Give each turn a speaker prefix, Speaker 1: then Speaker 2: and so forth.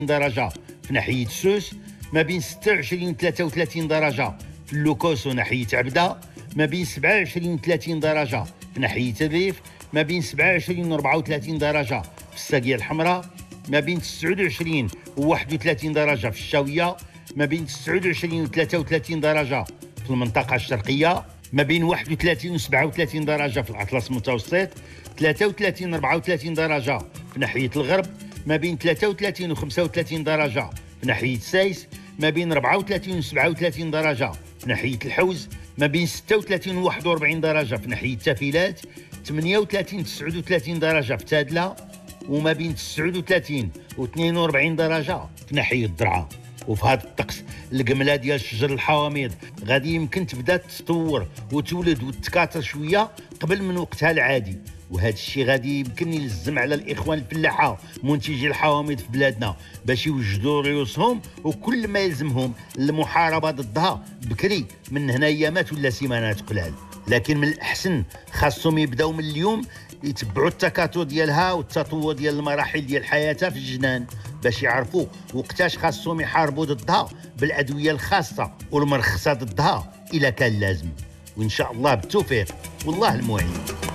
Speaker 1: درجة في ناحية سوس، ما بين 26 و 33 درجة في اللوكوس وناحية عبدة، ما بين 27 و 30 درجة في ناحية الريف، ما بين 27 و 34 درجة في الساقية الحمراء، ما بين 29 و 31 درجة في الشاوية، ما بين 29 و 33 درجة في المنطقة الشرقية، ما بين 31 و 37 درجة في الأطلس المتوسط، 33 و 34 درجة في ناحية الغرب، ما بين 33 و 35 درجة في ناحية سايس، ما بين 34 و 37 درجة في ناحية الحوز، ما بين 36 و 41 درجة في ناحية تافيلات، 38 و 39 درجة في تادلة، وما بين 39 و 42 درجة في ناحية الدرعا. وفي هذا الطقس القمله ديال شجر الحواميض غادي يمكن تبدا تطور وتولد وتكاثر شويه قبل من وقتها العادي، وهذا الشيء غادي يمكن يلزم على الاخوان الفلاحه منتجي الحواميض في بلادنا باش يوجدوا رؤوسهم وكل ما يلزمهم المحاربه ضدها بكري من هنا ايامات ولا سيمانات قلال. لكن من الاحسن خاصهم يبداو من اليوم يتبعوا التكاثر ديالها والتطور ديال المراحل ديال حياتها في الجنان باش يعرفوا وقتاش خاصهم يحاربوا ضدها بالادويه الخاصه والمرخصه ضدها اذا كان لازم. وان شاء الله بالتوفيق والله المعين.